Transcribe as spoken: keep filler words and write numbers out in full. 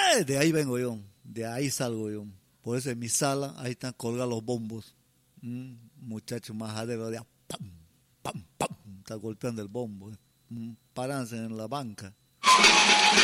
Eh, de ahí vengo yo, de ahí salgo yo. Por eso en mi sala, ahí están colgados los bombos. Mm, muchacho majadero de pam, pam, pam, está golpeando el bombo. Mm, parándose en la banca.